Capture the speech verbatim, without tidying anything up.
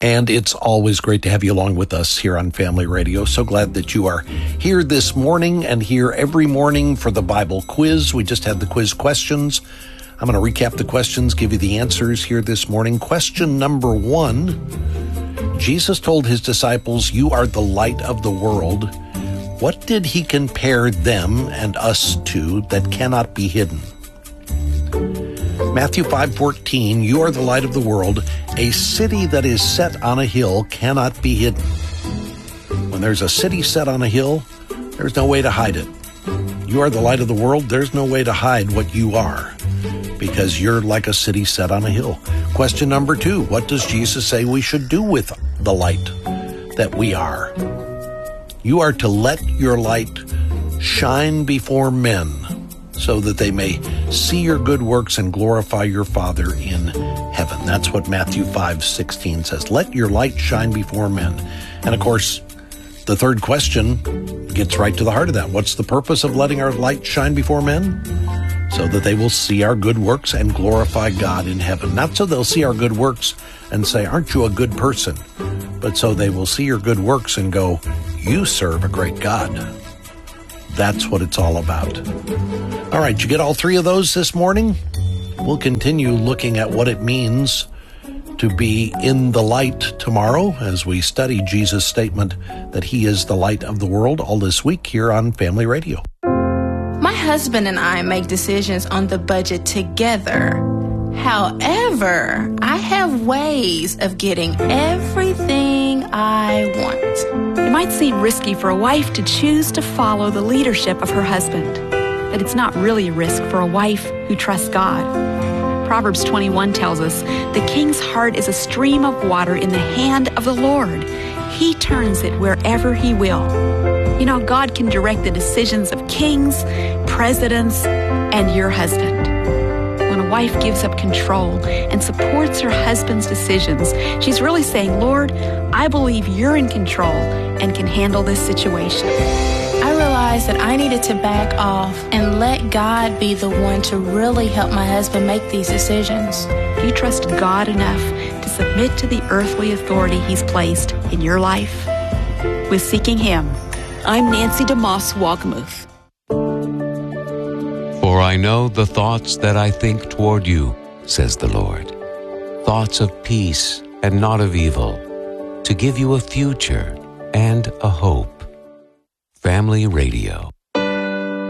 And it's always great to have you along with us here on Family Radio. So glad that you are here this morning and here every morning for the Bible quiz. We just had the quiz questions. I'm going to recap the questions, give you the answers here this morning. Question number one, Jesus told his disciples, "You are the light of the world." What did he compare them and us to that cannot be hidden? Matthew five fourteen, "You are the light of the world. A city that is set on a hill cannot be hidden." When there's a city set on a hill, there's no way to hide it. You are the light of the world. There's no way to hide what you are because you're like a city set on a hill. Question number two, what does Jesus say we should do with the light that we are? You are to let your light shine before men so that they may see your good works and glorify your Father in heaven. That's what Matthew five sixteen says. Let your light shine before men. And of course, the third question gets right to the heart of that. What's the purpose of letting our light shine before men? So that they will see our good works and glorify God in heaven. Not so they'll see our good works and say, "Aren't you a good person?" But so they will see your good works and go, "You serve a great God." That's what it's all about. All right, you get all three of those this morning? We'll continue looking at what it means to be in the light tomorrow as we study Jesus' statement that he is the light of the world all this week here on Family Radio. My husband and I make decisions on the budget together. However, I have ways of getting everything I want. It might seem risky for a wife to choose to follow the leadership of her husband, but it's not really a risk for a wife who trusts God. Proverbs twenty-one tells us, "The king's heart is a stream of water in the hand of the Lord. He turns it wherever he will." You know, God can direct the decisions of kings, presidents, and your husband. When a wife gives up control and supports her husband's decisions, she's really saying, "Lord, I believe you're in control and can handle this situation." I realized that I needed to back off and let God be the one to really help my husband make these decisions. Do you trust God enough to submit to the earthly authority he's placed in your life? With Seeking Him, I'm Nancy DeMoss Walgemuth. For I know the thoughts that I think toward you, says the Lord, thoughts of peace and not of evil, to give you a future and a hope. Family Radio.